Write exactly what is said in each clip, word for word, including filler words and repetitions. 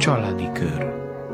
Családi Kör.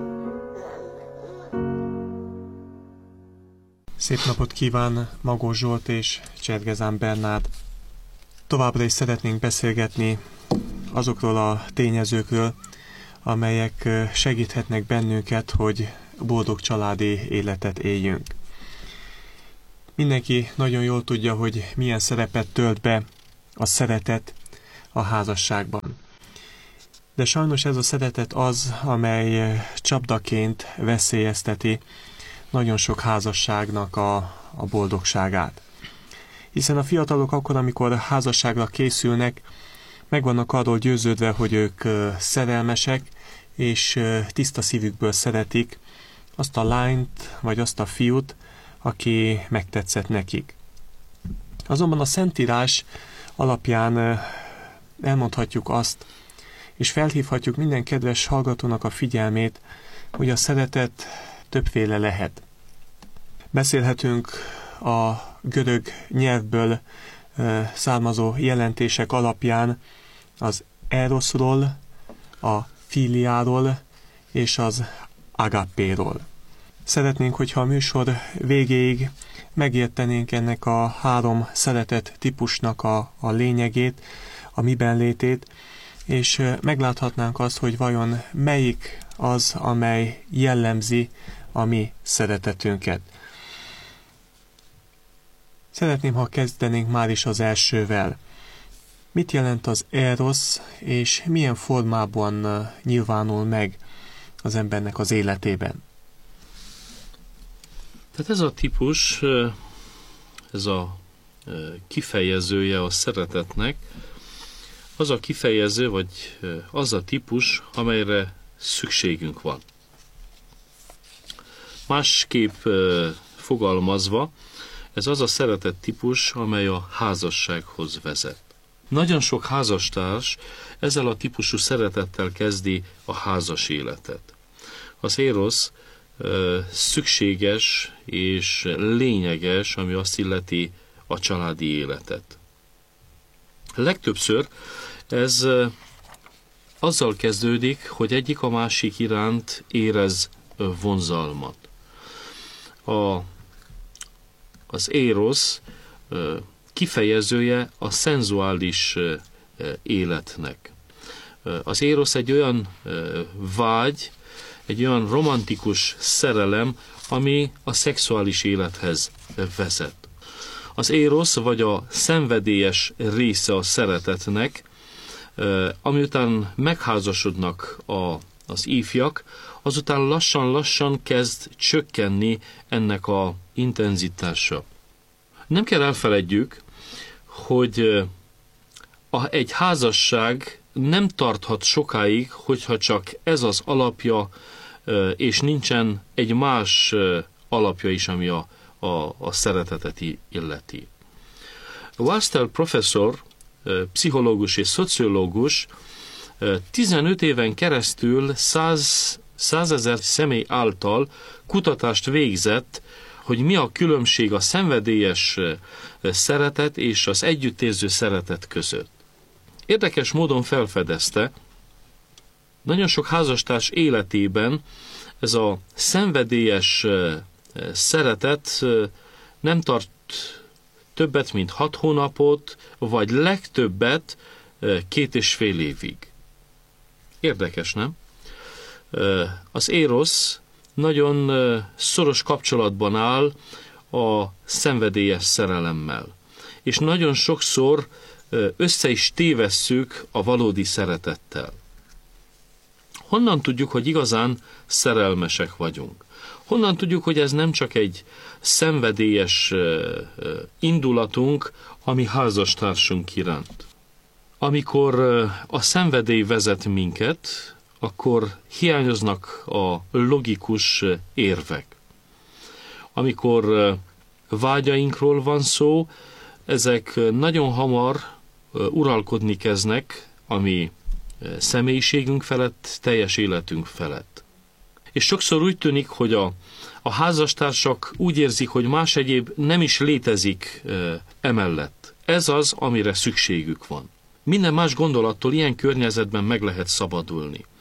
Szép napot kíván Magó Zsolt és Csergezán Bernárd. Továbbra is szeretnénk beszélgetni azokról a tényezőkről, amelyek segíthetnek bennünket, hogy boldog családi életet éljünk. Mindenki nagyon jól tudja, hogy milyen szerepet tölt be a szeretet a házasságban. De sajnos ez a szeretet az, amely csapdaként veszélyezteti nagyon sok házasságnak a, a boldogságát. Hiszen a fiatalok akkor, amikor házasságra készülnek, meg vannak arról győződve, hogy ők szerelmesek, és tiszta szívükből szeretik azt a lányt, vagy azt a fiút, aki megtetszett nekik. Azonban a Szentírás alapján elmondhatjuk azt, és felhívhatjuk minden kedves hallgatónak a figyelmét, hogy a szeretet többféle lehet. Beszélhetünk a görög nyelvből e, származó jelentések alapján az eroszról, a filiáról és az agapéról. Szeretnénk, hogyha a műsor végéig megértenénk ennek a három szeretet típusnak a, a lényegét, a miben létét, és megláthatnánk azt, hogy vajon melyik az, amely jellemzi a mi szeretetünket. Szeretném, ha kezdenénk már is az elsővel. Mit jelent az erosz, és milyen formában nyilvánul meg az embernek az életében? Tehát ez a típus, ez a kifejezője a szeretetnek, az a kifejező, vagy az a típus, amelyre szükségünk van. Másképp fogalmazva, ez az a szeretet típus, amely a házassághoz vezet. Nagyon sok házastárs ezzel a típusú szeretettel kezdi a házas életet. Az érosz szükséges és lényeges, ami azt illeti a családi életet. Legtöbbször ez azzal kezdődik, hogy egyik a másik iránt érez vonzalmat. A, az érosz kifejezője a szenzuális életnek. Az érosz egy olyan vágy, egy olyan romantikus szerelem, ami a szexuális élethez vezet. Az érosz vagy a szenvedélyes része a szeretetnek, amiután megházasodnak a, az ifjak, azután lassan-lassan kezd csökkenni ennek a intenzitása. Nem kell elfeledjük, hogy a, egy házasság nem tarthat sokáig, hogyha csak ez az alapja, és nincsen egy más alapja is, ami a, a, a szeretetet illeti. Waster professzor, pszichológus és szociológus tizenöt éven keresztül százezer személy által kutatást végzett, hogy mi a különbség a szenvedélyes szeretet és az együttérző szeretet között. Érdekes módon felfedezte, nagyon sok házastárs életében ez a szenvedélyes szeretet nem tart többet, mint hat hónapot, vagy legtöbbet két és fél évig. Érdekes, nem? Az érosz nagyon szoros kapcsolatban áll a szenvedélyes szerelemmel. És nagyon sokszor össze is tévesszük a valódi szeretettel. Honnan tudjuk, hogy igazán szerelmesek vagyunk? Honnan tudjuk, hogy ez nem csak egy szenvedélyes indulatunk, ami házastársunk iránt? Amikor a szenvedély vezet minket, akkor hiányoznak a logikus érvek. Amikor vágyainkról van szó, ezek nagyon hamar uralkodni kezdnek a mi személyiségünk felett, teljes életünk felett. És sokszor úgy tűnik, hogy a, a házastársak úgy érzik, hogy más egyéb nem is létezik e, emellett. Ez az, amire szükségük van. Minden más gondolattól ilyen környezetben meg lehet szabadulni.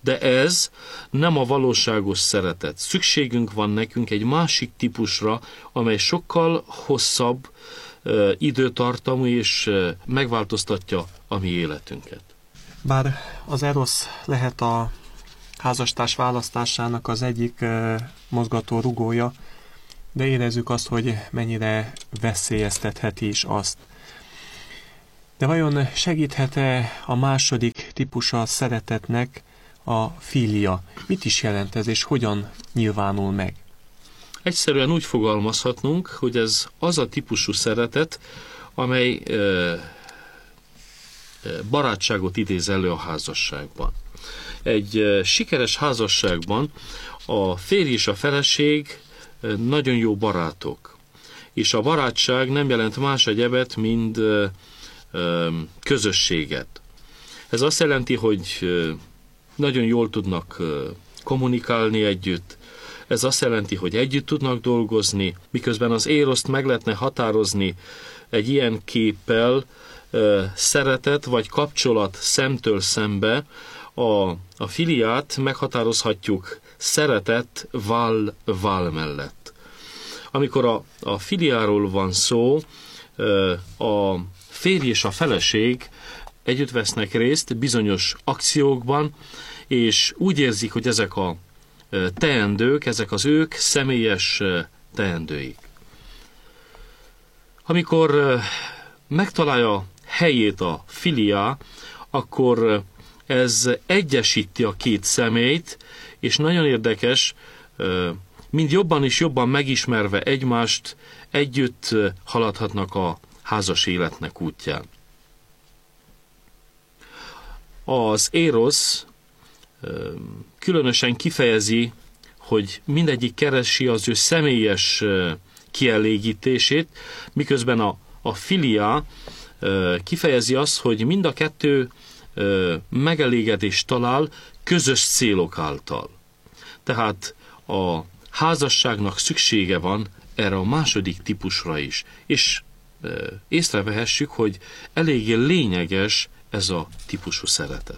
De ez nem a valóságos szeretet. Szükségünk van nekünk egy másik típusra, amely sokkal hosszabb uh, időtartamú és uh, megváltoztatja a mi életünket. Bár az erosz lehet a házastárs választásának az egyik uh, mozgató rugója, de érezzük azt, hogy mennyire veszélyeztetheti is azt. De vajon segíthet-e a második típusa a szeretetnek a filia? Mit is jelent ez, és hogyan nyilvánul meg? Egyszerűen úgy fogalmazhatnunk, hogy ez az a típusú szeretet, amely ö, barátságot idéz elő a házasságban. Egy ö, sikeres házasságban a férj és a feleség ö, nagyon jó barátok. És a barátság nem jelent más egyebet, mint ö, ö, közösséget. Ez azt jelenti, hogy ö, nagyon jól tudnak ö, kommunikálni együtt. Ez azt jelenti, hogy együtt tudnak dolgozni, miközben az éroszt meg lehetne határozni egy ilyen képpel, ö, szeretet vagy kapcsolat szemtől szembe, a, a filiát meghatározhatjuk szeretet vál-vál mellett. Amikor a, a filiáról van szó, ö, a férj és a feleség együtt vesznek részt bizonyos akciókban, és úgy érzik, hogy ezek a teendők, ezek az ők személyes teendőik. Amikor megtalálja helyét a filiá, akkor ez egyesíti a két személyt, és nagyon érdekes, mind jobban és jobban megismerve egymást, együtt haladhatnak a házas életnek útján. Az érosz különösen kifejezi, hogy mindegyik keresi az ő személyes kielégítését, miközben a, a filia kifejezi azt, hogy mind a kettő megelégedést talál közös célok által. Tehát a házasságnak szüksége van erre a második típusra is, és észrevehessük, hogy eléggé lényeges ez a típusú szeretet.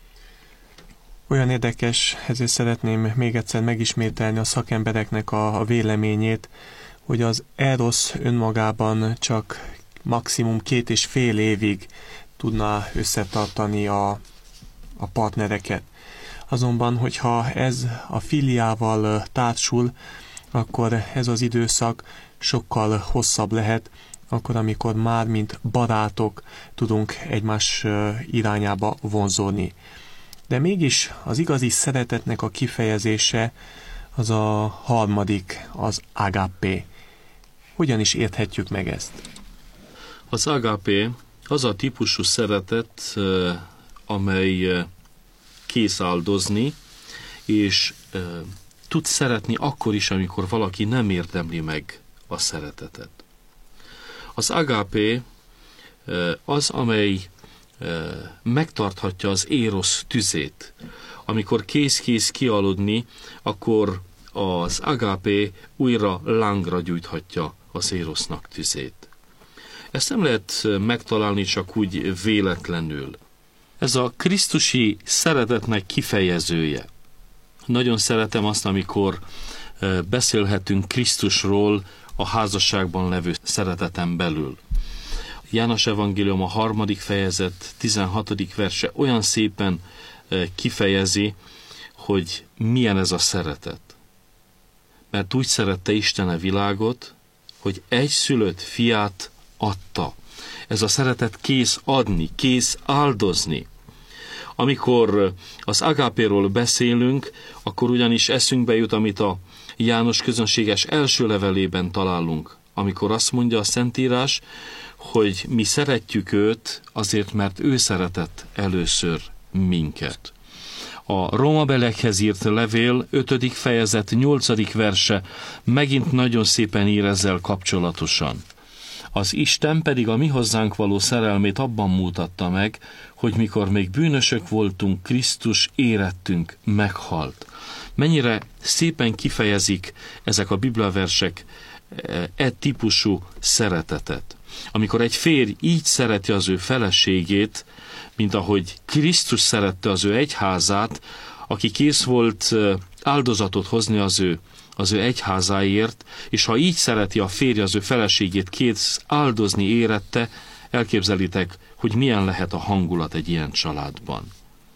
Olyan érdekes, ezért szeretném még egyszer megismételni a szakembereknek a, a véleményét, hogy az erosz önmagában csak maximum két és fél évig tudná összetartani a, a partnereket. Azonban, hogyha ez a filiával társul, akkor ez az időszak sokkal hosszabb lehet, akkor, amikor már, mint barátok tudunk egymás irányába vonzódni. De mégis az igazi szeretetnek a kifejezése az a harmadik, az agape. Hogyan is érthetjük meg ezt? Az agape az a típusú szeretet, amely kész áldozni, és tud szeretni akkor is, amikor valaki nem érdemli meg a szeretetet. Az agape az, amely megtarthatja az érosz tüzét. Amikor kész-kész kialudni, akkor az agape újra lángra gyújthatja az érosznak tüzét. Ezt nem lehet megtalálni csak úgy véletlenül. Ez a krisztusi szeretetnek kifejezője. Nagyon szeretem azt, amikor beszélhetünk Krisztusról a házasságban levő szereteten belül. János evangélium a harmadik fejezet tizenhatodik verse olyan szépen kifejezi, hogy milyen ez a szeretet. Mert úgy szerette Isten a világot, hogy egyszülött fiát adta. Ez a szeretet kész adni, kész áldozni. Amikor az agapéról beszélünk, akkor ugyanis eszünkbe jut, amit a János közönséges első levelében találunk, amikor azt mondja a Szentírás, hogy mi szeretjük őt azért, mert ő szeretett először minket. A rómabeliekhez írt levél ötödik fejezet nyolcadik verse megint nagyon szépen ír ezzel kapcsolatosan. Az Isten pedig a mi hozzánk való szerelmét abban mutatta meg, hogy mikor még bűnösök voltunk, Krisztus érettünk meghalt. Mennyire szépen kifejezik ezek a bibliaversek e típusú szeretetet. Amikor egy férj így szereti az ő feleségét, mint ahogy Krisztus szerette az ő egyházát, aki kész volt áldozatot hozni az ő, az ő egyházáért, és ha így szereti a férj az ő feleségét, kész áldozni érette, elképzelitek, hogy milyen lehet a hangulat egy ilyen családban.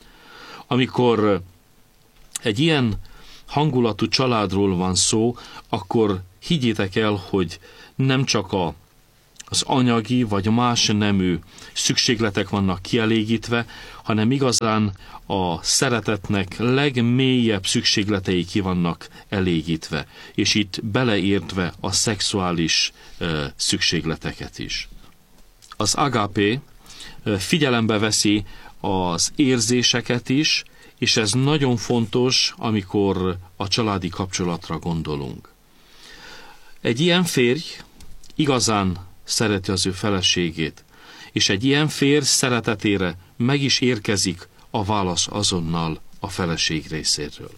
Amikor egy ilyen hangulatú családról van szó, akkor higgyétek el, hogy nem csak a, az anyagi vagy más nemű szükségletek vannak kielégítve, hanem igazán a szeretetnek legmélyebb szükségletei ki vannak elégítve, és itt beleértve a szexuális ö, szükségleteket is. Az agápé figyelembe veszi az érzéseket is, és ez nagyon fontos, amikor a családi kapcsolatra gondolunk. Egy ilyen férj igazán szereti az ő feleségét, és egy ilyen férj szeretetére meg is érkezik a válasz azonnal a feleség részéről.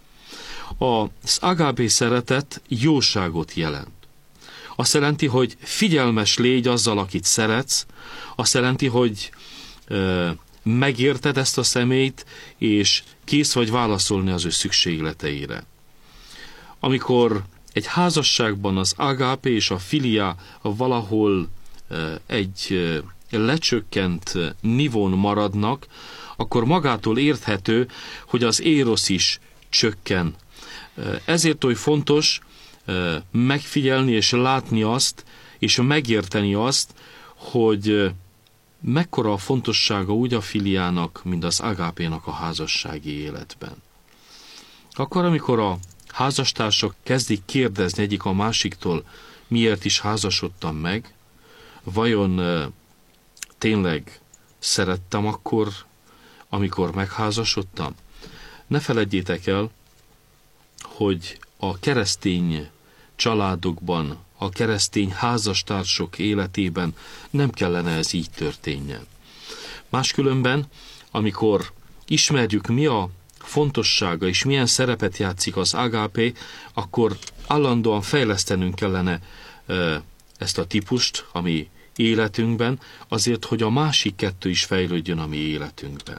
Az agápé szeretet jóságot jelent. Azt jelenti, hogy figyelmes légy azzal, akit szeretsz, azt jelenti, hogy ö, megérted ezt a személyt, és kész vagy válaszolni az ő szükségleteire. Amikor egy házasságban az agápé és a filia valahol ö, egy ö, lecsökkent nivón maradnak, akkor magától érthető, hogy az érosz is csökken. Ezért oly fontos megfigyelni és látni azt, és megérteni azt, hogy mekkora a fontossága úgy a filiának, mint az agápénak a házassági életben. Akkor, amikor a házastársak kezdik kérdezni egyik a másiktól, miért is házasodtam meg, vajon tényleg szerettem akkor, amikor megházasodtam? Ne feledjétek el, hogy a keresztény családokban, a keresztény házastársok életében nem kellene ez így történjen. Máskülönben, amikor ismerjük, mi a fontossága és milyen szerepet játszik az agápé, akkor állandóan fejlesztenünk kellene ezt a típust, ami életünkben, azért, hogy a másik kettő is fejlődjön a mi életünkben.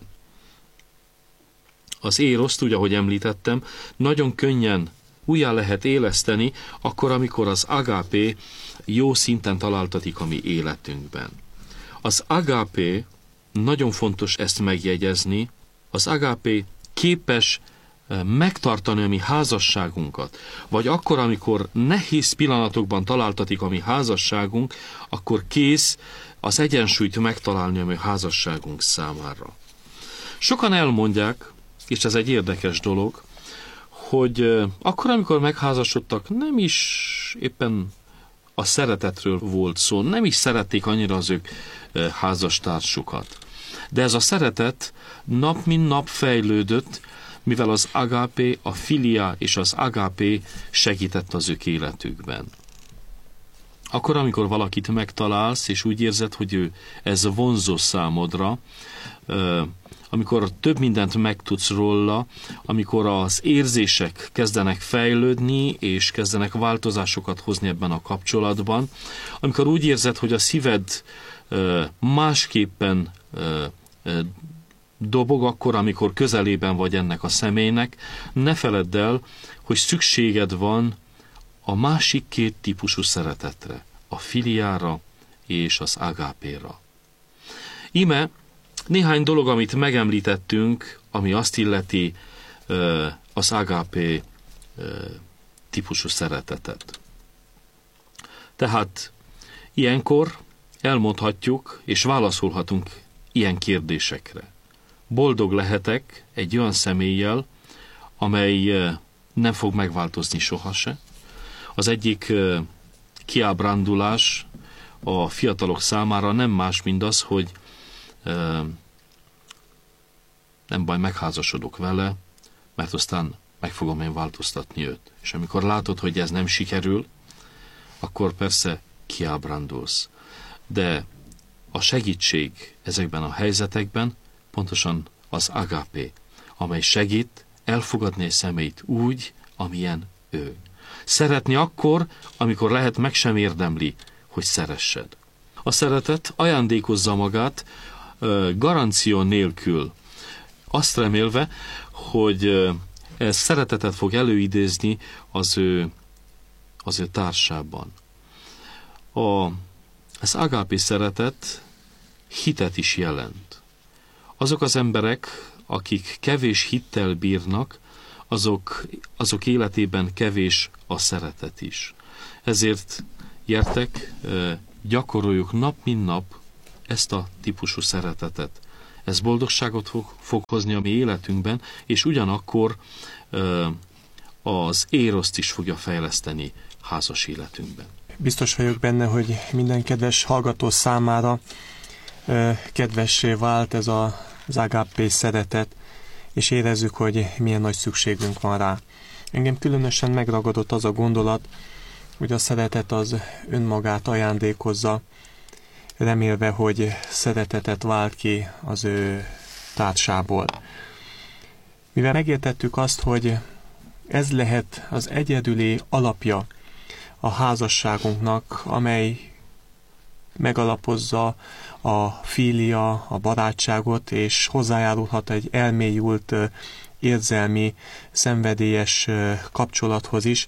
Az éroszt, úgy ahogy említettem, nagyon könnyen újjá lehet éleszteni, akkor, amikor az agápé jó szinten találtatik a mi életünkben. Az agápé, nagyon fontos ezt megjegyezni, az agápé képes megtartani a mi házasságunkat, vagy akkor, amikor nehéz pillanatokban találtatik a mi házasságunk, akkor kész az egyensúlyt megtalálni a mi házasságunk számára. Sokan elmondják, és ez egy érdekes dolog, hogy akkor, amikor megházasodtak, nem is éppen a szeretetről volt szó, nem is szerették annyira az ők házastársukat. De ez a szeretet nap mint nap fejlődött, mivel az agápé, a filia és az agápé segített az ők életükben. Akkor, amikor valakit megtalálsz, és úgy érzed, hogy ő ez vonzó számodra, amikor több mindent megtudsz róla, amikor az érzések kezdenek fejlődni, és kezdenek változásokat hozni ebben a kapcsolatban, amikor úgy érzed, hogy a szíved másképpen dobog akkor, amikor közelében vagy ennek a személynek, ne feledd el, hogy szükséged van a másik két típusú szeretetre, a filiára és az agápéra. Íme néhány dolog, amit megemlítettünk, ami azt illeti az agápé típusú szeretetet. Tehát ilyenkor elmondhatjuk és válaszolhatunk ilyen kérdésekre. Boldog lehetek egy olyan személlyel, amely nem fog megváltozni sohasem. Az egyik kiábrándulás a fiatalok számára nem más, mint az, hogy nem baj, megházasodok vele, mert aztán meg fogom én változtatni őt. És amikor látod, hogy ez nem sikerül, akkor persze kiábrándulsz. De a segítség ezekben a helyzetekben pontosan az agápé, amely segít elfogadni egy személyt úgy, amilyen ő. Szeretni akkor, amikor lehet, meg sem érdemli, hogy szeressed. A szeretet ajándékozza magát garancia nélkül. azt remélve, hogy ez szeretetet fog előidézni az ő, az ő társában. A, az agápé szeretet hitet is jelent. Azok az emberek, akik kevés hittel bírnak, azok, azok életében kevés a szeretet is. Ezért gyertek, gyakoroljuk nap mint nap ezt a típusú szeretetet. Ez boldogságot fog, fog hozni a mi életünkben, és ugyanakkor az éroszt is fogja fejleszteni házas életünkben. Biztos vagyok benne, hogy minden kedves hallgató számára kedvessé vált ez az agápé szeretet, és érezzük, hogy milyen nagy szükségünk van rá. Engem különösen megragadott az a gondolat, hogy a szeretet az önmagát ajándékozza, remélve, hogy szeretetet vált ki az ő társából. Mivel megértettük azt, hogy ez lehet az egyedüli alapja a házasságunknak, amely megalapozza a filia, a barátságot, és hozzájárulhat egy elmélyült, érzelmi, szenvedélyes kapcsolathoz is.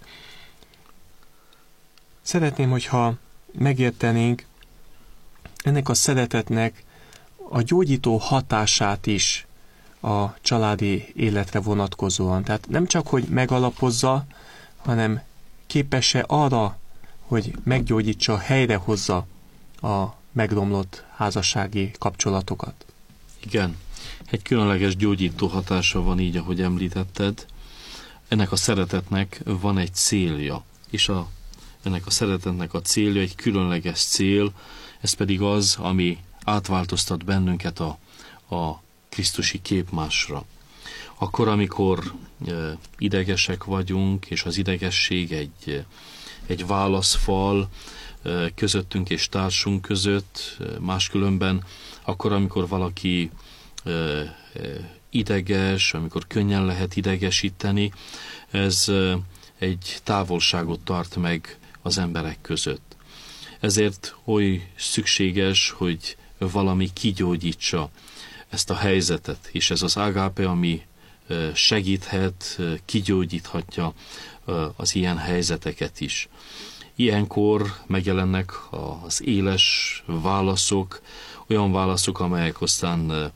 Szeretném, hogyha megértenénk ennek a szeretetnek a gyógyító hatását is a családi életre vonatkozóan. Tehát nem csak, hogy megalapozza, hanem képes-e arra, hogy meggyógyítsa, helyrehozza a megromlott házassági kapcsolatokat. Igen, egy különleges gyógyító hatása van így, ahogy említetted. Ennek a szeretetnek van egy célja, és a, ennek a szeretetnek a célja egy különleges cél, ez pedig az, ami átváltoztat bennünket a, a krisztusi képmásra. Akkor, amikor e, idegesek vagyunk, és az idegesség egy, egy válaszfal e, közöttünk és társunk között, e, máskülönben, akkor, amikor valaki e, e, ideges, amikor könnyen lehet idegesíteni, ez e, egy távolságot tart meg az emberek között. Ezért oly szükséges, hogy valami kigyógyítsa ezt a helyzetet, és ez az agápé, ami segíthet, kigyógyíthatja az ilyen helyzeteket is. Ilyenkor megjelennek az éles válaszok, olyan válaszok, amelyek aztán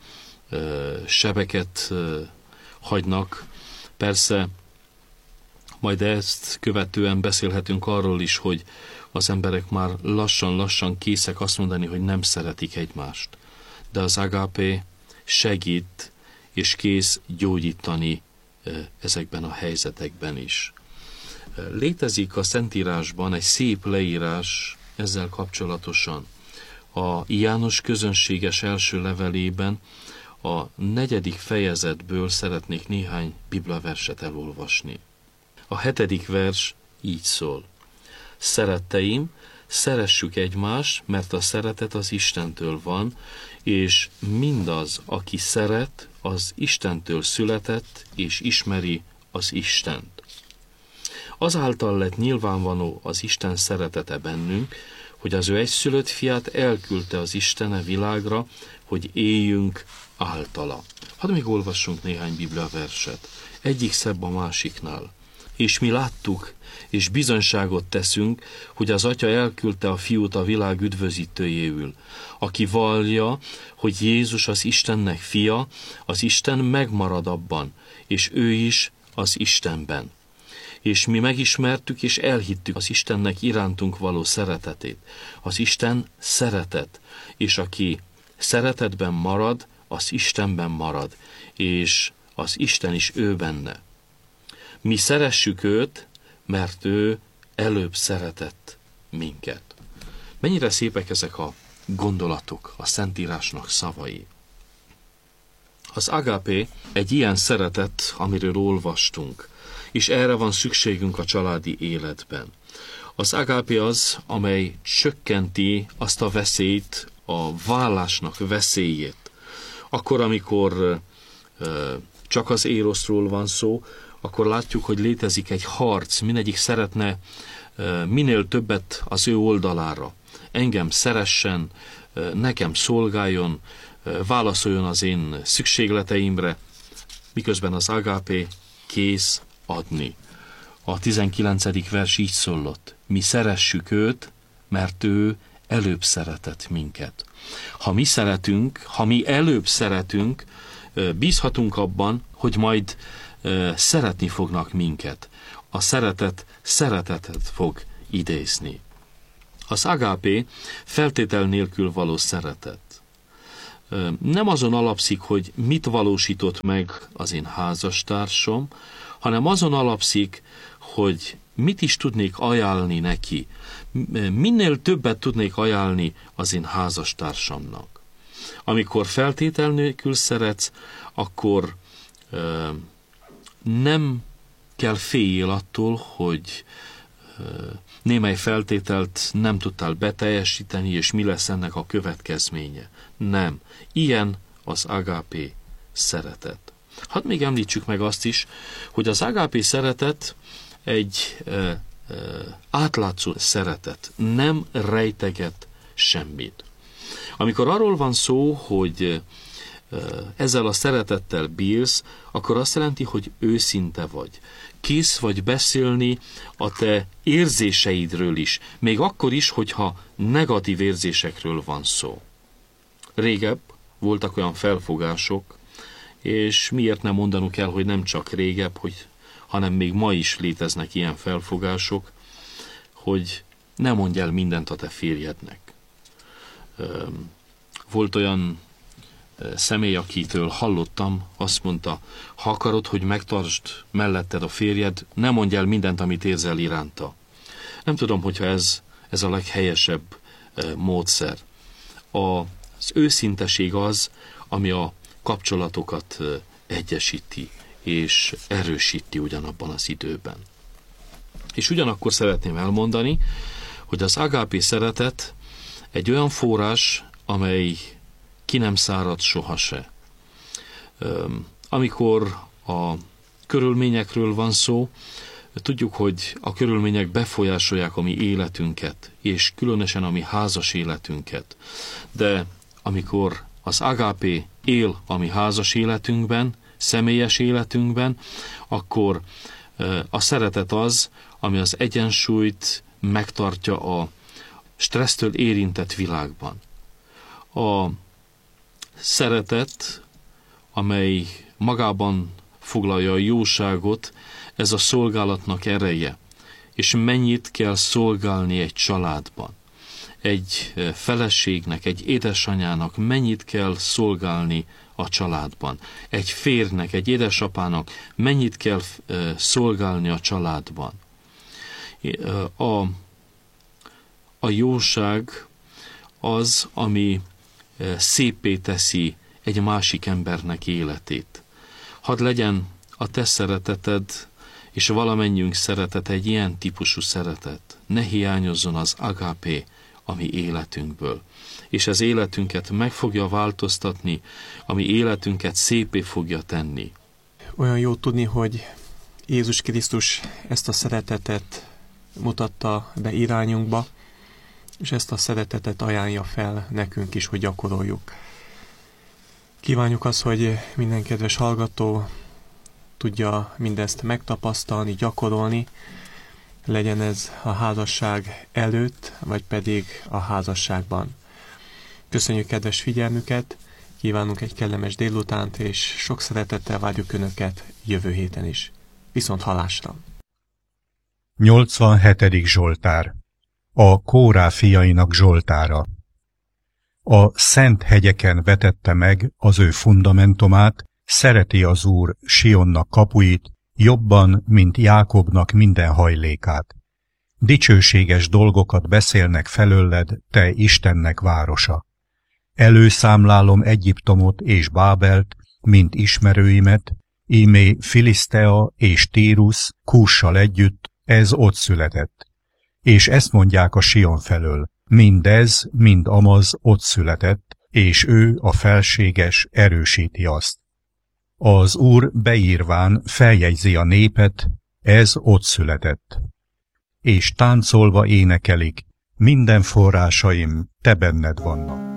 sebeket hagynak. Persze, majd ezt követően beszélhetünk arról is, hogy az emberek már lassan-lassan készek azt mondani, hogy nem szeretik egymást. De az agápé segít és kész gyógyítani ezekben a helyzetekben is. Létezik a Szentírásban egy szép leírás ezzel kapcsolatosan. A János közönséges első levelében a negyedik fejezetből szeretnék néhány bibliaverset elolvasni. A hetedik vers így szól. Szeretteim, szeressük egymást, mert a szeretet az Istentől van, és mindaz, aki szeret, az Istentől született, és ismeri az Istent. Azáltal lett nyilvánvaló az Isten szeretete bennünk, hogy az ő egyszülött fiát elküldte az Istene világra, hogy éljünk általa. Hadd még olvassunk néhány bibliaverset. Egyik szebb a másiknál. És mi láttuk, és bizonyságot teszünk, hogy az Atya elküldte a Fiút a világ üdvözítőjéül, aki vallja, hogy Jézus az Istennek fia, az Isten megmarad abban, és ő is az Istenben. És mi megismertük és elhittük az Istennek irántunk való szeretetét. Az Isten szeretet, és aki szeretetben marad, az Istenben marad, és az Isten is ő benne. Mi szeressük őt, mert ő előbb szeretett minket. Mennyire szépek ezek a gondolatok, a Szentírásnak szavai. Az agápé egy ilyen szeretet, amiről olvastunk, és erre van szükségünk a családi életben. Az agápé az, amely csökkenti azt a veszélyt, a vállásnak veszélyét. Akkor, amikor ö, csak az éroszról van szó, akkor látjuk, hogy létezik egy harc, mindegyik szeretne ö, minél többet az ő oldalára. Engem szeressen, ö, nekem szolgáljon, ö, válaszoljon az én szükségleteimre, miközben az agápé kész adni. A tizenkilencedik vers így szólott: mi szeressük őt, mert ő előbb szeretett minket. Ha mi szeretünk, ha mi előbb szeretünk, bízhatunk abban, hogy majd szeretni fognak minket. A szeretet szeretetet fog idézni. Az agápé feltétel nélkül való szeretet. Nem azon alapszik, hogy mit valósított meg az én házastársam, hanem azon alapszik, hogy mit is tudnék ajánlani neki. Minél többet tudnék ajánlani az én házastársamnak. Amikor feltétel nélkül szeretsz, akkor ö, nem kell féljél attól, hogy ö, némely feltételt nem tudtál beteljesíteni, és mi lesz ennek a következménye. Nem. Ilyen az agápé szeretet. Hadd még említsük meg azt is, hogy az agápé szeretet egy ö, ö, átlátszó szeretet, nem rejteget semmit. Amikor arról van szó, hogy ö, ezzel a szeretettel bírsz, akkor azt jelenti, hogy őszinte vagy. Kész vagy beszélni a te érzéseidről is, még akkor is, hogyha negatív érzésekről van szó. Régebb voltak olyan felfogások, és miért nem mondanunk el, hogy nem csak régebb, hogy, hanem még ma is léteznek ilyen felfogások, hogy ne mondj el mindent a te férjednek. Volt olyan személy, akitől hallottam, azt mondta: ha akarod, hogy megtartsd melletted a férjed, ne mondj el mindent, amit érzel iránta. Nem tudom, hogyha ez, ez a leghelyesebb módszer. Az őszinteség az, ami a kapcsolatokat egyesíti és erősíti ugyanabban az időben. És ugyanakkor szeretném elmondani, hogy az agápé szeretet egy olyan forrás, amely ki nem szárad sohase. Amikor a körülményekről van szó, tudjuk, hogy a körülmények befolyásolják a mi életünket, és különösen a mi házas életünket. De amikor az agápé él a mi házas életünkben, személyes életünkben, akkor a szeretet az, ami az egyensúlyt megtartja a stressztől érintett világban. A szeretet, amely magában foglalja a jóságot, ez a szolgálatnak ereje. És mennyit kell szolgálni egy családban. Egy feleségnek, egy édesanyának mennyit kell szolgálni a családban. Egy férjnek, egy édesapának mennyit kell szolgálni a családban. A, a jóság az, ami szépé teszi egy másik embernek életét. Hadd legyen a te szereteted és valamennyiünk szeretete egy ilyen típusú szeretet. Ne hiányozzon az agápé a mi életünkből. És az életünket meg fogja változtatni, ami életünket szépé fogja tenni. Olyan jó tudni, hogy Jézus Krisztus ezt a szeretetet mutatta be irányunkba, és ezt a szeretetet ajánlja fel nekünk is, hogy gyakoroljuk. Kívánjuk azt, hogy minden kedves hallgató tudja mindezt megtapasztalni, gyakorolni, legyen ez a házasság előtt, vagy pedig a házasságban. Köszönjük kedves figyelmüket, kívánunk egy kellemes délutánt, és sok szeretettel várjuk Önöket jövő héten is. Viszont hallásra! nyolcvanhetedik Zsoltár. A Kórá fiainak Zsoltára. A szent hegyeken vetette meg az ő fundamentumát, szereti az Úr Sionnak kapuit, jobban, mint Jákobnak minden hajlékát. Dicsőséges dolgokat beszélnek felőled, te Istennek városa. Előszámlálom Egyiptomot és Bábelt, mint ismerőimet, ímé Filisztea és Tírus Kússal együtt, ez ott született. És ezt mondják a Sion felől, mindez, mind amaz ott született, és ő, a felséges, erősíti azt. Az Úr beírván feljegyzi a népet, ez ott született. És táncolva énekelik, minden forrásaim te benned vannak.